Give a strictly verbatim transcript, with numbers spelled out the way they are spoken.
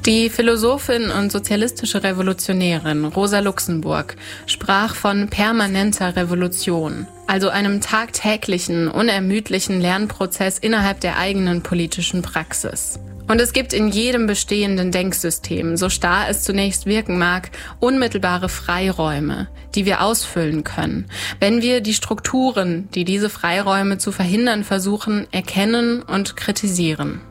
Die Philosophin und sozialistische Revolutionärin Rosa Luxemburg sprach von permanenter Revolution, also einem tagtäglichen, unermüdlichen Lernprozess innerhalb der eigenen politischen Praxis. Und es gibt in jedem bestehenden Denksystem, so starr es zunächst wirken mag, unmittelbare Freiräume, die wir ausfüllen können, wenn wir die Strukturen, die diese Freiräume zu verhindern versuchen, erkennen und kritisieren.